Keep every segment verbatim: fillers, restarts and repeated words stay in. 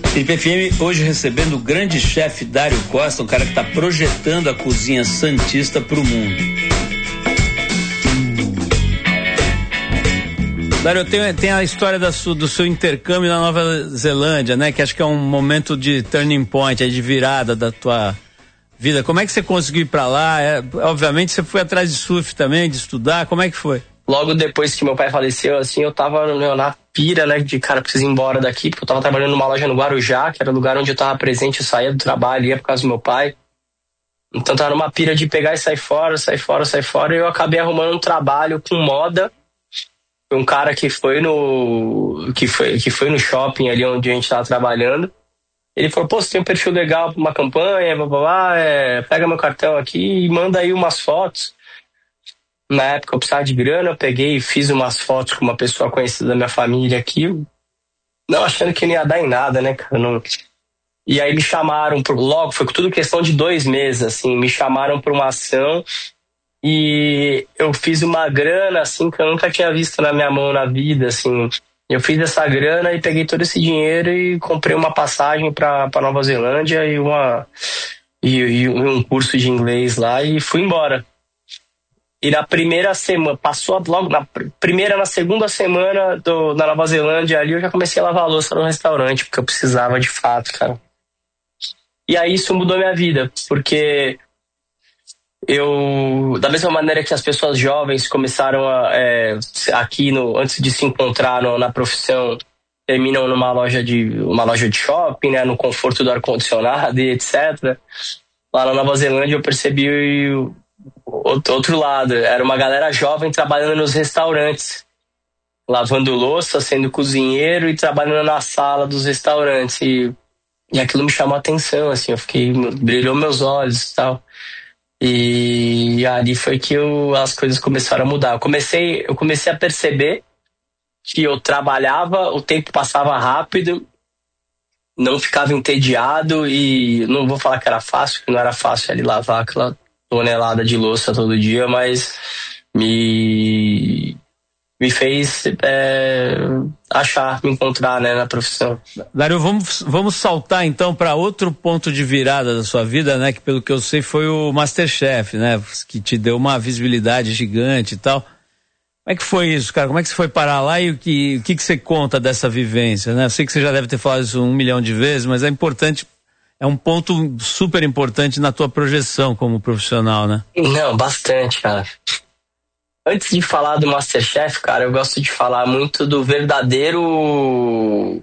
Trip F M hoje recebendo o grande chefe Dário Costa, um cara que está projetando a cozinha santista para o mundo. Dário, tem, tem a história da su, do seu intercâmbio na Nova Zelândia, né? Que acho que é um momento de turning point, aí, de virada da tua vida. Como é que você conseguiu ir para lá? É, obviamente você foi atrás de surf também, de estudar. Como é que foi? Logo depois que meu pai faleceu, assim, eu tava meu, na pira, né, de cara, preciso ir embora daqui, porque eu tava trabalhando numa loja no Guarujá, que era o lugar onde eu tava presente, eu saía do trabalho, ia por causa do meu pai. Então tava numa pira de pegar e sair fora, sair fora, sair fora, e eu acabei arrumando um trabalho com moda. Um cara que foi no que foi, que foi no shopping ali onde a gente tava trabalhando. Ele falou, pô, você tem um perfil legal pra uma campanha, blá, blá, blá, é, pega meu cartão aqui e manda aí umas fotos. Na época eu precisava de grana, eu peguei e fiz umas fotos com uma pessoa conhecida da minha família aqui. Não achando que não ia dar em nada, né, cara? Não... E aí me chamaram, pro... logo, foi tudo questão de dois meses, assim, me chamaram pra uma ação. E eu fiz uma grana, assim, que eu nunca tinha visto na minha mão na vida, assim. Eu fiz essa grana e peguei todo esse dinheiro e comprei uma passagem pra, pra Nova Zelândia e, uma, e, e um curso de inglês lá e fui embora. E na primeira semana, passou logo na primeira, na segunda semana do, na Nova Zelândia ali, eu já comecei a lavar a louça no restaurante, porque eu precisava de fato, cara. E aí isso mudou minha vida, porque... Eu, da mesma maneira que as pessoas jovens começaram a, é, aqui no, antes de se encontrar no, na profissão, terminam numa loja de uma loja de shopping, né, no conforto do ar-condicionado e etcétera. Lá na Nova Zelândia eu percebi o, o outro lado. Era uma galera jovem trabalhando nos restaurantes, lavando louça, sendo cozinheiro e trabalhando na sala dos restaurantes. E, e aquilo me chamou a atenção, assim, eu fiquei, brilhou meus olhos e tal. E ali foi que eu, as coisas começaram a mudar. Eu comecei, eu comecei a perceber que eu trabalhava, o tempo passava rápido, não ficava entediado e não vou falar que era fácil, que não era fácil ali lavar aquela tonelada de louça todo dia, mas me, me fez é, achar, me encontrar, né, na profissão. Dário, vamos, vamos saltar então para outro ponto de virada da sua vida, né, que pelo que eu sei foi o MasterChef, né, que te deu uma visibilidade gigante e tal. Como é que foi isso, cara? Como é que você foi parar lá e o que, o que, que você conta dessa vivência, né? Eu sei que você já deve ter falado isso um milhão de vezes, mas é importante, é um ponto super importante na tua projeção como profissional, né? Não, bastante, cara. Antes de falar do MasterChef, cara, eu gosto de falar muito do verdadeiro...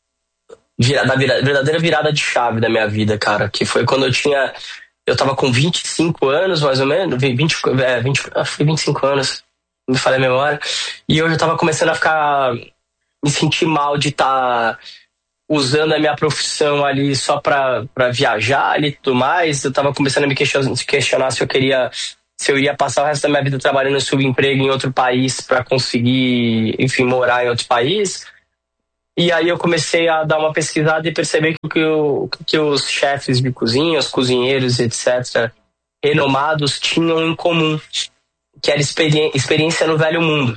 da verdadeira virada de chave da minha vida, cara. Que foi quando eu tinha... Eu tava com vinte e cinco anos, mais ou menos. vinte, é, vinte, foi vinte e cinco anos, não me falei a memória. E eu já tava começando a ficar... Me sentir mal de estar... Tá usando a minha profissão ali só pra, pra viajar e tudo mais. Eu tava começando a me questionar, questionar se eu queria... se eu iria passar o resto da minha vida trabalhando em subemprego em outro país para conseguir, enfim, morar em outro país. E aí eu comecei a dar uma pesquisada e perceber que, o, que os chefes de cozinha, os cozinheiros, etcétera, renomados, tinham em comum, que era experi- experiência no velho mundo.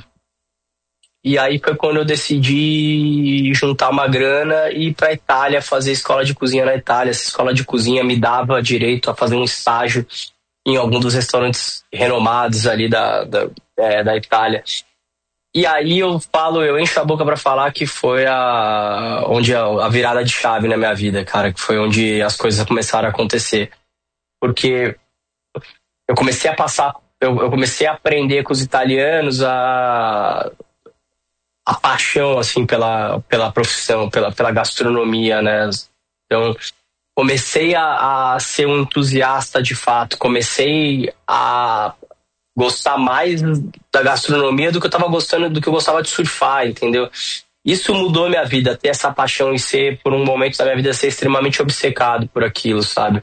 E aí foi quando eu decidi juntar uma grana e ir para a Itália fazer escola de cozinha na Itália. Essa escola de cozinha me dava direito a fazer um estágio em algum dos restaurantes renomados ali da, da, é, da Itália. E aí eu falo, eu encho a boca pra falar que foi a, onde a, a virada de chave na minha vida, cara, que foi onde as coisas começaram a acontecer. Porque eu comecei a passar, eu, eu comecei a aprender com os italianos a, a paixão, assim, pela, pela profissão, pela, pela gastronomia, né? Então... comecei a, a ser um entusiasta de fato, comecei a gostar mais da gastronomia do que eu estava gostando, do que eu gostava de surfar, entendeu? Isso mudou minha vida, ter essa paixão e ser, por um momento da minha vida, ser extremamente obcecado por aquilo, sabe?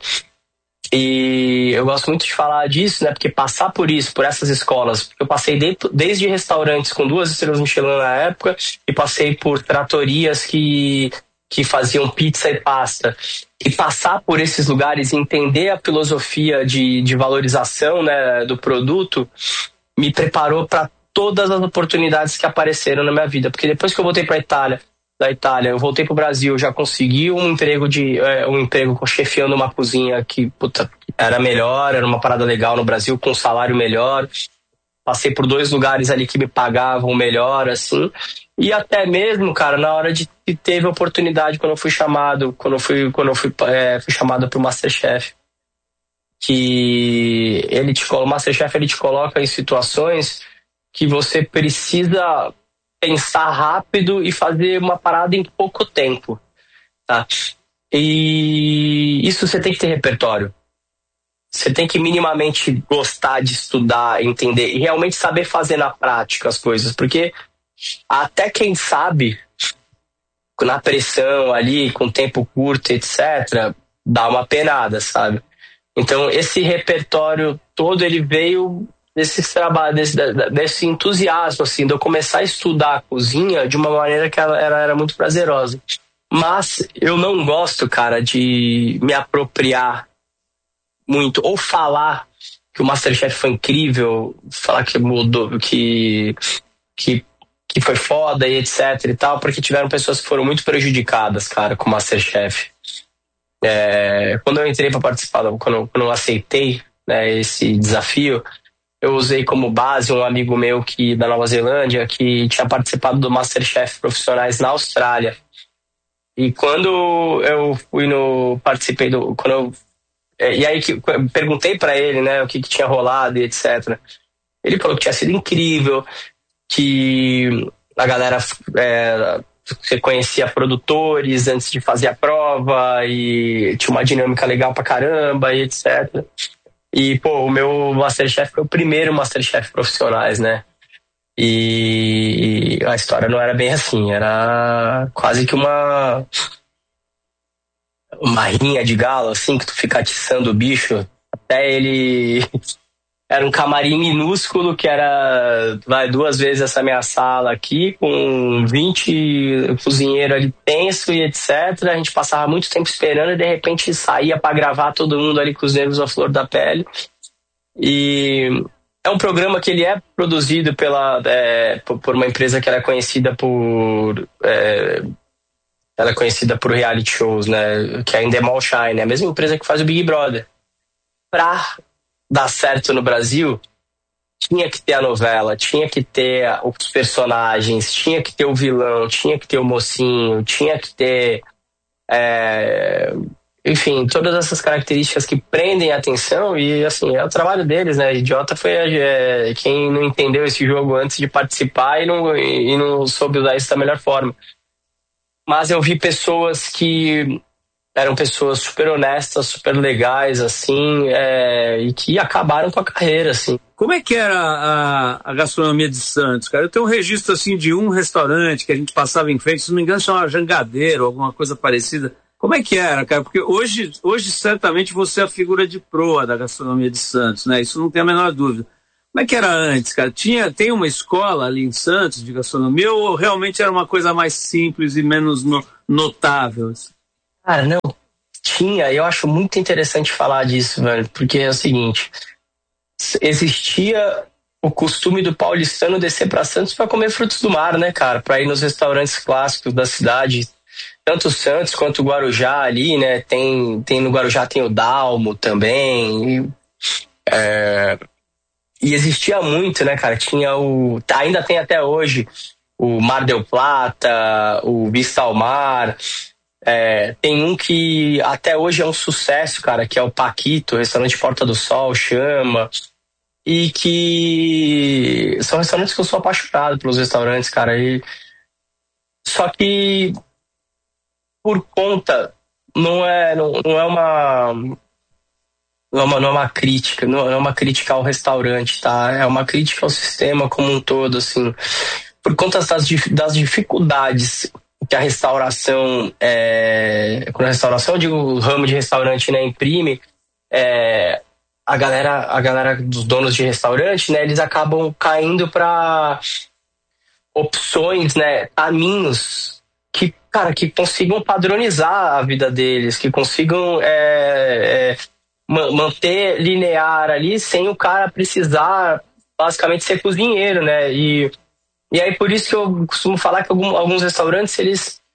E eu gosto muito de falar disso, né? Porque passar por isso, por essas escolas, porque eu passei de, desde restaurantes com duas estrelas Michelin na época e passei por tratorias que... que faziam pizza e pasta, e passar por esses lugares e entender a filosofia de, de valorização, né, do produto, me preparou para todas as oportunidades que apareceram na minha vida. Porque depois que eu voltei para a Itália, da Itália, eu voltei pro Brasil, já consegui um emprego de é, um emprego chefiando uma cozinha que, puta, era melhor, era uma parada legal no Brasil, com um salário melhor. Passei por dois lugares ali que me pagavam melhor, assim. E até mesmo, cara, na hora de que teve oportunidade, quando eu fui chamado, quando eu fui, quando eu fui, é, fui chamado pro MasterChef, que ele te, o MasterChef ele te coloca em situações que você precisa pensar rápido e fazer uma parada em pouco tempo, tá? E isso você tem que ter repertório. Você tem que minimamente gostar de estudar, entender e realmente saber fazer na prática as coisas, porque até quem sabe, na pressão ali, com tempo curto, etcétera, dá uma penada, sabe? Então, esse repertório todo, ele veio desse trabalho, desse, desse entusiasmo, assim, de eu começar a estudar a cozinha de uma maneira que ela era, era muito prazerosa. Mas eu não gosto, cara, de me apropriar muito, ou falar que o MasterChef foi incrível, falar que mudou, que, que, que foi foda e etc e tal, porque tiveram pessoas que foram muito prejudicadas, cara, com o MasterChef. É, quando eu entrei para participar, quando, quando eu aceitei, né, esse desafio, eu usei como base um amigo meu que, da Nova Zelândia, que tinha participado do MasterChef Profissionais na Austrália. E quando eu fui no... participei do... Quando eu, e aí que, perguntei para ele, né, o que, que tinha rolado e etcétera. Ele falou que tinha sido incrível, que a galera... É, você conhecia produtores antes de fazer a prova e tinha uma dinâmica legal pra caramba e etcétera. E, pô, o meu MasterChef foi o primeiro MasterChef Profissionais, né? E a história não era bem assim, era quase que uma uma rinha de galo, assim, que tu fica atiçando o bicho até ele... Era um camarim minúsculo que era, vai, duas vezes essa minha sala aqui, com vinte cozinheiros ali tenso e etcétera. A gente passava muito tempo esperando e de repente saía para gravar todo mundo ali com os nervos à flor da pele. E é um programa que ele é produzido pela, é, por uma empresa que ela é conhecida por... É, ela é conhecida por reality shows, né? Que é a Endemol Shine, é a mesma empresa que faz o Big Brother. Pra dar certo no Brasil, tinha que ter a novela, tinha que ter os personagens, tinha que ter o vilão, tinha que ter o mocinho, tinha que ter é, enfim, todas essas características que prendem a atenção. E assim, é o trabalho deles, né? Idiota foi é, quem não entendeu esse jogo antes de participar e não, e não soube usar isso da melhor forma. Mas eu vi pessoas que eram pessoas super honestas, super legais, assim, é, e que acabaram com a carreira, assim. Como é que era a, a gastronomia de Santos, cara? Eu tenho um registro, assim, de um restaurante que a gente passava em frente, se não me engano, chamava Jangadeiro, alguma coisa parecida. Como é que era, cara? Porque hoje, hoje certamente, você é a figura de proa da gastronomia de Santos, né? Isso não tem a menor dúvida. Como é que era antes, cara? Tinha, tem uma escola ali em Santos de gastronomia ou realmente era uma coisa mais simples e menos no, notável? Cara, não, tinha, e eu acho muito interessante falar disso, velho, porque é o seguinte, existia o costume do paulistano descer pra Santos pra comer frutos do mar, né, cara, pra ir nos restaurantes clássicos da cidade, tanto Santos quanto o Guarujá ali, né, tem, tem no Guarujá tem o Dalmo também, e, é, e existia muito, né, cara, tinha o, ainda tem até hoje, o Mar del Plata, o Vista ao Mar. É, tem um que até hoje é um sucesso, cara, que é o Paquito, restaurante Porta do Sol, chama. E que são restaurantes que eu sou apaixonado pelos restaurantes, cara. E... Só que por conta, não é, não, não é uma. Não é uma, não é uma crítica, não é uma crítica ao restaurante, tá? É uma crítica ao sistema como um todo, assim. Por conta das, das dificuldades que a restauração, é, quando a restauração, eu digo o ramo de restaurante, né, imprime, é, a galera, a galera dos donos de restaurante, né, eles acabam caindo para opções, né, caminhos que, cara, que consigam padronizar a vida deles, que consigam é, é, manter linear ali sem o cara precisar basicamente ser cozinheiro, né, e E aí por isso que eu costumo falar que alguns restaurantes, eles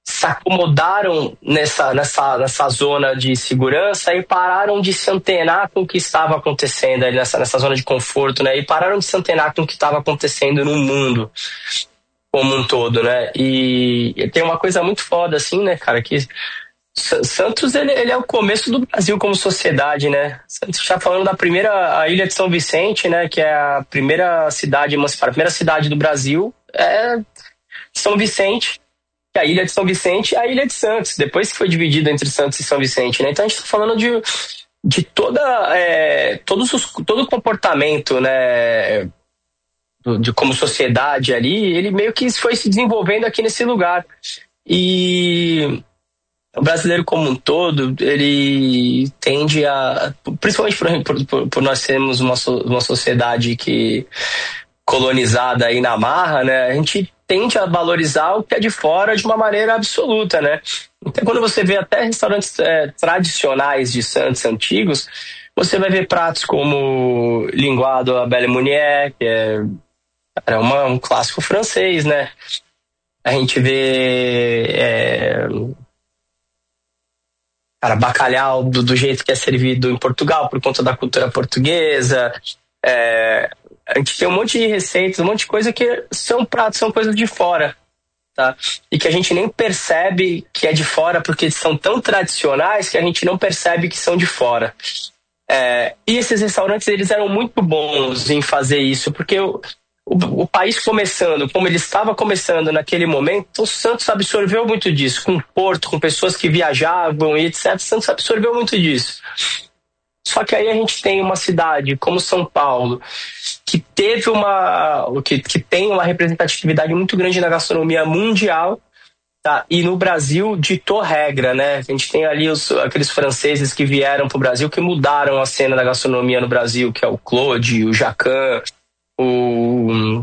se acomodaram nessa, nessa, nessa zona de segurança e pararam de se antenar com o que estava acontecendo ali nessa, nessa zona de conforto, né? E pararam de se antenar com o que estava acontecendo no mundo como um todo, né? E, e tem uma coisa muito foda, assim, né, cara, que Santos, ele, ele é o começo do Brasil como sociedade, né? Santos está falando da primeira, a Ilha de São Vicente, né, que é a primeira cidade emancipada, a primeira cidade do Brasil, é São Vicente, a Ilha de São Vicente e a Ilha de Santos, depois que foi dividida entre Santos e São Vicente, né? Então a gente está falando de, de toda, é, todos os, todo o comportamento, né, de como sociedade ali, ele meio que foi se desenvolvendo aqui nesse lugar. E o brasileiro como um todo, ele tende a, principalmente por, por, por nós sermos uma, uma sociedade que colonizada aí na marra, né, a gente tende a valorizar o que é de fora de uma maneira absoluta, né? Então, quando você vê até restaurantes é, tradicionais de Santos antigos, você vai ver pratos como linguado à Belle Meunier, que é, é uma, um clássico francês, né? A gente vê é, cara, bacalhau do, do jeito que é servido em Portugal, por conta da cultura portuguesa. É, a gente tem um monte de receitas, um monte de coisa que são pratos, são coisas de fora, tá? E que a gente nem percebe que é de fora, porque são tão tradicionais que a gente não percebe que são de fora. É, e esses restaurantes, eles eram muito bons em fazer isso, porque o, o, o país começando, como ele estava começando naquele momento, o Santos absorveu muito disso, com o Porto, com pessoas que viajavam e etcétera. O Santos absorveu muito disso. Só que aí a gente tem uma cidade como São Paulo, que teve uma, que, que tem uma representatividade muito grande na gastronomia mundial, tá? E no Brasil ditou regra, né? A gente tem ali os, aqueles franceses que vieram para o Brasil, que mudaram a cena da gastronomia no Brasil, que é o Claude, o Jacan, o,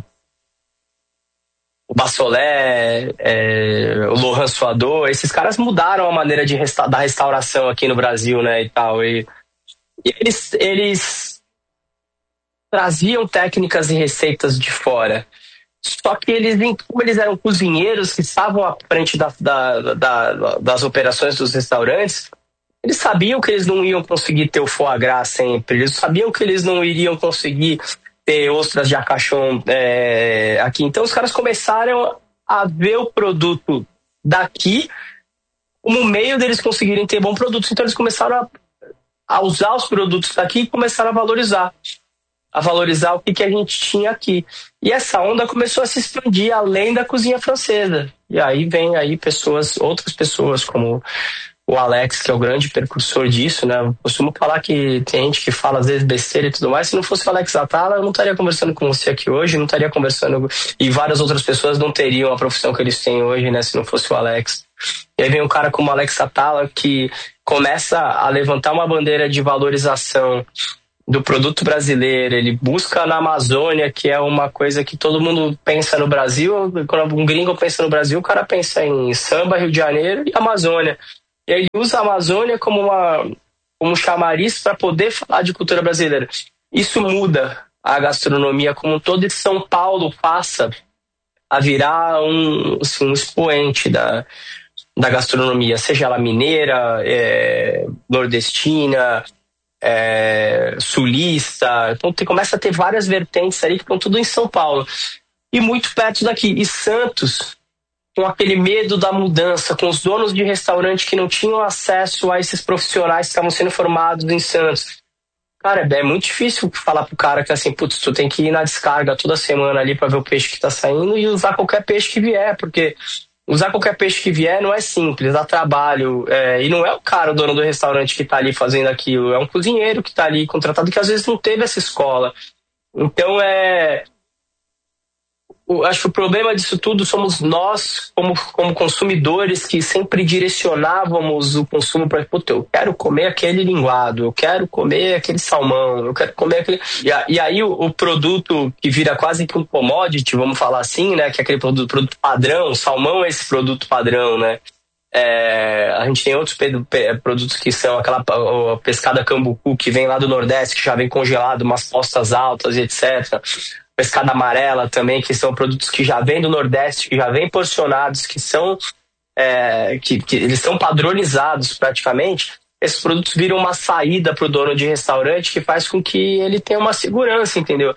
o Bassolé, é, o Laurent Suadot. Esses caras mudaram a maneira de resta- da restauração aqui no Brasil, né? E tal. E, e eles, eles traziam técnicas e receitas de fora. Só que eles, como eles eram cozinheiros que estavam à frente da, da, da, das operações dos restaurantes, eles sabiam que eles não iam conseguir ter o foie gras sempre, eles sabiam que eles não iriam conseguir ter ostras de Arcachon é, aqui. Então os caras começaram a ver o produto daqui como meio deles conseguirem ter bom produto. Então eles começaram a, a usar os produtos daqui e começaram a valorizar. a valorizar o que, que a gente tinha aqui. E essa onda começou a se expandir além da cozinha francesa. E aí vem aí pessoas, outras pessoas, como o Alex, que é o grande precursor disso, né? Eu costumo falar que tem gente que fala às vezes besteira e tudo mais. Se não fosse o Alex Atala, eu não estaria conversando com você aqui hoje, não estaria conversando... E várias outras pessoas não teriam a profissão que eles têm hoje, né? Se não fosse o Alex. E aí vem um cara como o Alex Atala, que começa a levantar uma bandeira de valorização do produto brasileiro. Ele busca na Amazônia, que é uma coisa que todo mundo pensa no Brasil. Quando um gringo pensa no Brasil, o cara pensa em samba, Rio de Janeiro e Amazônia. E ele usa a Amazônia como, uma, como um chamariz para poder falar de cultura brasileira. Isso muda a gastronomia como um todo, e São Paulo passa a virar um, assim, um expoente da, da gastronomia, seja ela mineira, é, nordestina, É, sulista. Então tem, começa a ter várias vertentes ali que estão tudo em São Paulo e muito perto daqui. E Santos, com aquele medo da mudança, com os donos de restaurante que não tinham acesso a esses profissionais que estavam sendo formados em Santos. Cara, é muito difícil falar pro cara que assim, putz, tu tem que ir na descarga toda semana ali para ver o peixe que tá saindo e usar qualquer peixe que vier, porque usar qualquer peixe que vier não é simples, dá trabalho. É, e não é o cara, o dono do restaurante, que está ali fazendo aquilo. É um cozinheiro que está ali contratado, que às vezes não teve essa escola. Então, é... Eu acho que o problema disso tudo somos nós, como, como consumidores, que sempre direcionávamos o consumo para, puta, eu quero comer aquele linguado, eu quero comer aquele salmão, eu quero comer aquele... E, a, e aí o, o produto que vira quase que um commodity, vamos falar assim, né, que é aquele produto, produto padrão, o salmão é esse produto padrão, né? É, a gente tem outros pe- pe- produtos que são aquela a pescada cambucu, que vem lá do Nordeste, que já vem congelado, umas postas altas e etcétera. Pescada amarela também, que são produtos que já vêm do Nordeste, que já vêm porcionados, que são é, que, que eles são padronizados praticamente, esses produtos viram uma saída para o dono de restaurante que faz com que ele tenha uma segurança, entendeu?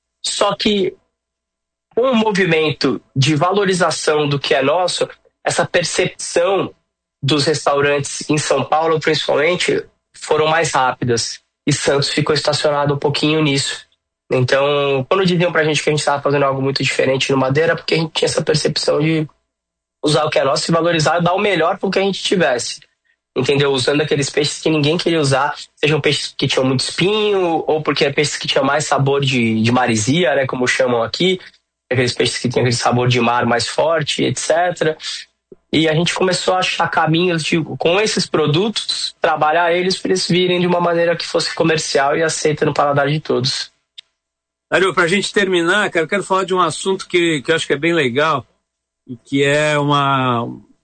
Só que com o movimento de valorização do que é nosso, essa percepção dos restaurantes em São Paulo, principalmente, foram mais rápidas. E Santos ficou estacionado um pouquinho nisso. Então, quando diziam pra gente que a gente estava fazendo algo muito diferente no Madeira, porque a gente tinha essa percepção de usar o que é nosso e valorizar e dar o melhor pro que a gente tivesse. Entendeu? Usando aqueles peixes que ninguém queria usar, sejam peixes que tinham muito espinho, ou porque é peixes que tinham mais sabor de, de maresia, né, como chamam aqui, aqueles peixes que tinham aquele sabor de mar mais forte, etcétera. E a gente começou a achar caminhos de, com esses produtos, trabalhar eles para eles virem de uma maneira que fosse comercial e aceita no paladar de todos. Dario, para a gente terminar, cara, eu quero falar de um assunto que, que eu acho que é bem legal e que é uma,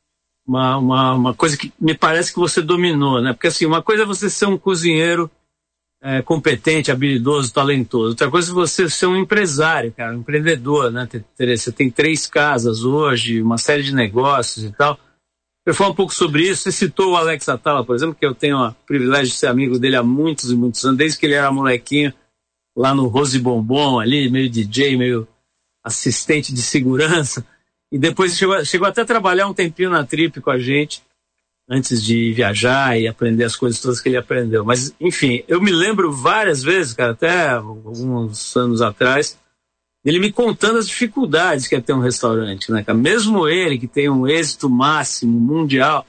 uma, uma, uma coisa que me parece que você dominou, né? Porque assim, uma coisa é você ser um cozinheiro é, competente, habilidoso, talentoso. Outra coisa é você ser um empresário, cara, um empreendedor, né? Você tem três casas hoje, uma série de negócios e tal. Eu falo um pouco sobre isso. Você citou o Alex Atala, por exemplo, que eu tenho o privilégio de ser amigo dele há muitos e muitos anos, desde que ele era molequinho, lá no Rose Bombom, ali, meio D J, meio assistente de segurança. E depois chegou, chegou até a trabalhar um tempinho na Trip com a gente, antes de viajar e aprender as coisas todas que ele aprendeu. Mas, enfim, eu me lembro várias vezes, cara, até alguns anos atrás, ele me contando as dificuldades que é ter um restaurante, né, cara? Mesmo ele, que tem um êxito máximo mundial,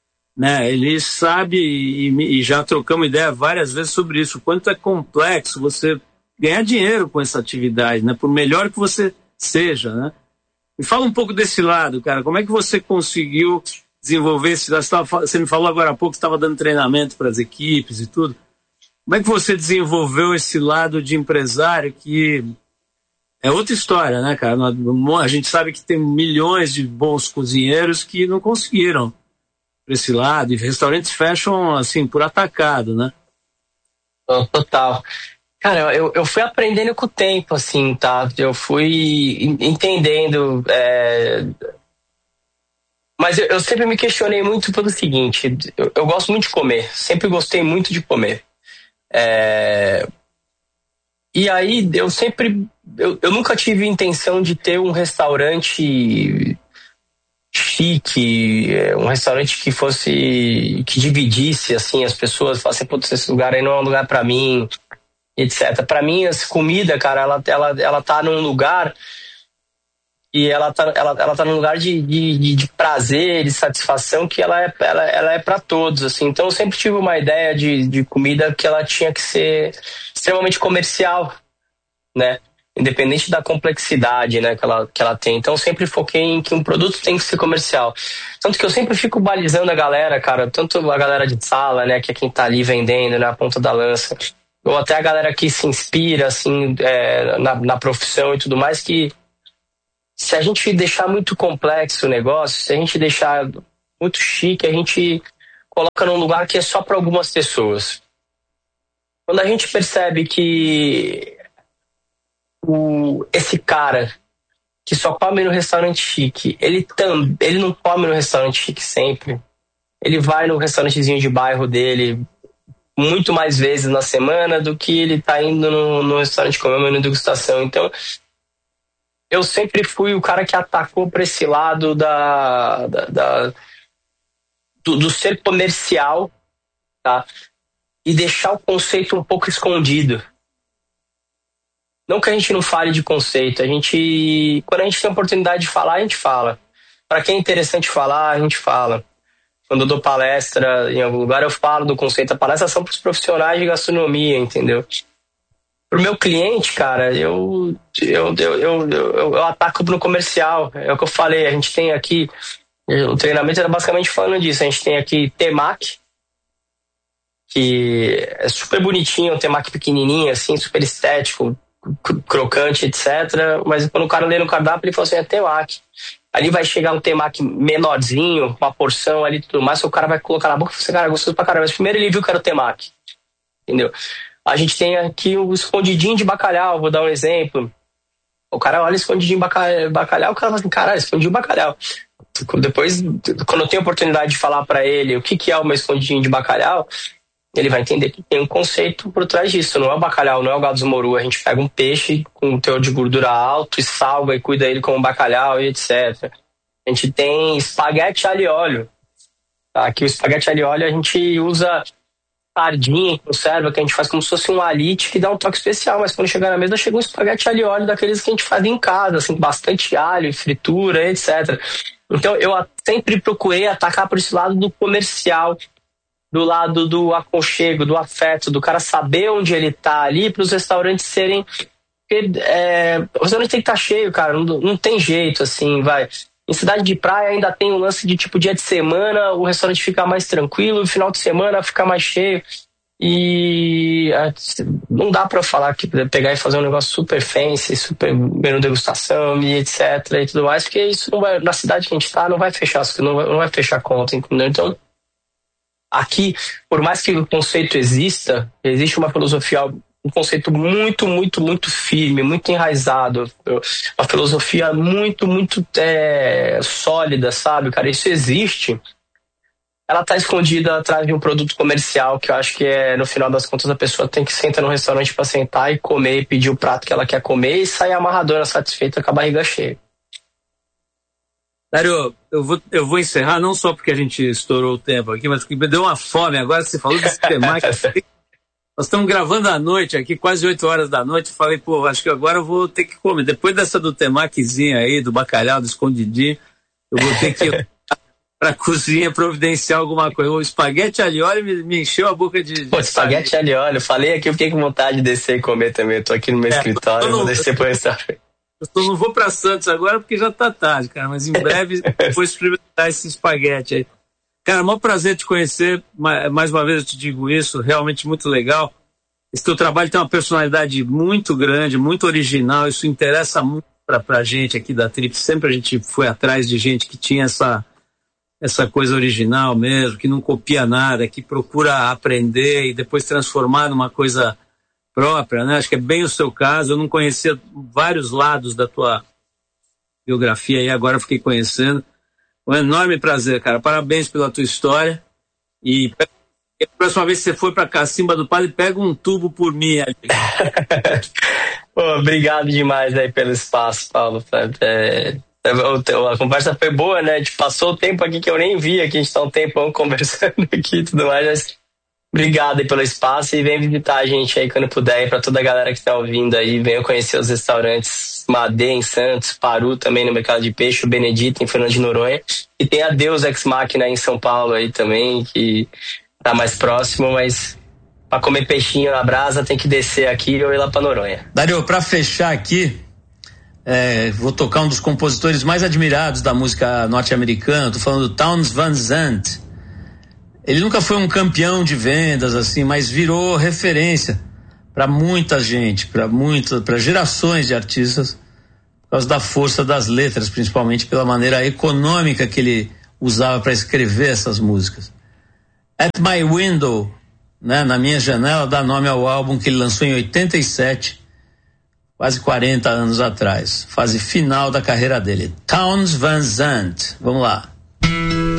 né, ele sabe, e, e já trocamos ideia várias vezes sobre isso, o quanto é complexo você ganhar dinheiro com essa atividade, né, por melhor que você seja, né? Me fala um pouco desse lado, cara, como é que você conseguiu desenvolver esse lado? Você, tava, você me falou agora há pouco que estava dando treinamento para as equipes e tudo. Como é que você desenvolveu esse lado de empresário que é outra história, né, cara? A gente sabe que tem milhões de bons cozinheiros que não conseguiram para esse lado, e restaurantes fecham, assim, por atacado, né? Total. Cara, eu, eu fui aprendendo com o tempo, assim, tá? Eu fui entendendo. É... Mas eu, eu sempre me questionei muito pelo seguinte: eu, eu gosto muito de comer, sempre gostei muito de comer. É... E aí, eu sempre. Eu, eu nunca tive intenção de ter um restaurante chique, um restaurante que fosse. Que dividisse, assim, as pessoas, falassem, putz, esse lugar aí não é um lugar pra mim, etcétera. Pra mim, essa comida, cara, ela, ela, ela tá num lugar e ela tá, ela, ela tá num lugar de, de, de prazer, de satisfação, que ela é, ela, ela é pra todos, assim. Então eu sempre tive uma ideia de, de comida que ela tinha que ser extremamente comercial, né? Independente da complexidade, né, que ela, que ela tem. Então eu sempre foquei em que um produto tem que ser comercial. Tanto que eu sempre fico balizando a galera, cara, tanto a galera de sala, né, que é quem tá ali vendendo, né, a ponta da lança, ou até a galera que se inspira, assim, é, na, na profissão e tudo mais, que se a gente deixar muito complexo o negócio, se a gente deixar muito chique, a gente coloca num lugar que é só para algumas pessoas. Quando a gente percebe que o, esse cara que só come no restaurante chique, ele, tam, ele não come no restaurante chique sempre. Ele vai no restaurantezinho de bairro dele muito mais vezes na semana do que ele tá indo no, no restaurante comer uma degustação. Então, eu sempre fui o cara que atacou para esse lado da, da, da do, do ser comercial, tá? E deixar o conceito um pouco escondido. Não que a gente não fale de conceito, a gente, quando a gente tem a oportunidade de falar, a gente fala. Para quem é interessante falar, a gente fala. Quando eu dou palestra em algum lugar, eu falo do conceito. A palestra são para os profissionais de gastronomia, entendeu? Pro meu cliente, cara, eu, eu, eu, eu, eu, eu ataco no comercial. É o que eu falei, a gente tem aqui, o treinamento era basicamente falando disso. A gente tem aqui temaki, que é super bonitinho, um temaki pequenininho, assim, super estético, crocante, etcétera. Mas quando o cara lê no cardápio, ele fala assim, é temaki. Ali vai chegar um temaki menorzinho, uma porção ali e tudo mais, o cara vai colocar na boca e fala assim, cara, gostoso pra caramba. Mas primeiro ele viu que era o temaki, entendeu? A gente tem aqui o escondidinho de bacalhau, vou dar um exemplo. O cara olha escondidinho de bacalhau, o cara fala assim, caralho, escondidinho de bacalhau. Depois, quando eu tenho a oportunidade de falar para ele o que, que é uma escondidinho de bacalhau, ele vai entender que tem um conceito por trás disso. Não é o bacalhau, não é o gado moru. A gente pega um peixe com um teor de gordura alto e salga e cuida ele como bacalhau e etcétera. A gente tem espaguete alho e óleo. Tá? Aqui o espaguete alho e óleo a gente usa sardinha em conserva, que a gente faz como se fosse um alite que dá um toque especial. Mas quando chegar na mesa, chega um espaguete alho e óleo daqueles que a gente faz em casa, assim, bastante alho, fritura, etcétera. Então eu sempre procurei atacar por esse lado do comercial, do lado do aconchego, do afeto, do cara saber onde ele tá ali, para os restaurantes serem... Porque, é, o restaurante tem que estar tá cheio, cara, não, não tem jeito, assim, vai. Em cidade de praia ainda tem um lance de tipo dia de semana, o restaurante fica mais tranquilo, no final de semana fica mais cheio. E é, não dá pra falar que pegar e fazer um negócio super fancy, super menu degustação e etcétera e tudo mais, porque isso não vai, na cidade que a gente tá, não vai fechar, não vai, não vai fechar conta, entendeu? Então, aqui, por mais que o conceito exista, existe uma filosofia, um conceito muito, muito, muito firme, muito enraizado, uma filosofia muito, muito é, sólida, sabe, cara? Isso existe. Ela tá escondida atrás de um produto comercial que eu acho que é, no final das contas, a pessoa tem que sentar no restaurante para sentar e comer, e pedir o prato que ela quer comer e sair amarradona, satisfeita, com a barriga cheia. Dário, eu vou, eu vou encerrar, não só porque a gente estourou o tempo aqui, mas porque me deu uma fome agora que você falou desse temaki. Nós estamos gravando à noite aqui, quase oito horas da noite. Falei, pô, acho que agora eu vou ter que comer. Depois dessa do temakizinho aí, do bacalhau, do escondidinho, eu vou ter que ir pra cozinha providenciar alguma coisa. O espaguete alho e óleo me, me encheu a boca de... de Pô, espaguete alho e óleo. Falei aqui, eu fiquei com vontade de descer e comer também. Eu tô aqui no meu é, escritório, eu vou descer pro restaurante. Eu só não vou pra Santos agora porque já tá tarde, cara. Mas em breve eu vou experimentar esse espaguete aí. Cara, é um maior prazer te conhecer. Mais uma vez eu te digo isso, realmente muito legal. Esse teu trabalho tem uma personalidade muito grande, muito original. Isso interessa muito pra, pra gente aqui da Trip. Sempre a gente foi atrás de gente que tinha essa... essa coisa original mesmo, que não copia nada, que procura aprender e depois transformar numa coisa própria, né? Acho que é bem o seu caso. Eu não conhecia vários lados da tua biografia e agora fiquei conhecendo. Um enorme prazer, cara. Parabéns pela tua história e a próxima vez que você for pra Cacimba do Padre, pega um tubo por mim. Pô, obrigado demais aí pelo espaço, Paulo. É... A conversa foi boa, né? A gente passou o tempo aqui que eu nem vi aqui, a gente tá um tempão conversando aqui e tudo mais, mas obrigado aí pelo espaço e vem visitar a gente aí quando puder, e pra toda a galera que tá ouvindo aí, venham conhecer os restaurantes Madê em Santos, Paru também no Mercado de Peixe, o Benedito em Fernando de Noronha, e tem a Deus Ex Machina em São Paulo aí também, que tá mais próximo, mas pra comer peixinho na brasa tem que descer aqui ou ir lá pra Noronha. Dário, pra fechar aqui, É, vou tocar um dos compositores mais admirados da música norte-americana. Tô falando do Townes Van Zandt. Ele nunca foi um campeão de vendas assim, mas virou referência para muita gente, para muitas, para gerações de artistas, por causa da força das letras, principalmente pela maneira econômica que ele usava para escrever essas músicas. At My Window, né, na minha janela, dá nome ao álbum que ele lançou em oitenta e sete. Quase quarenta anos atrás, fase final da carreira dele. Townes Van Zandt. Vamos lá.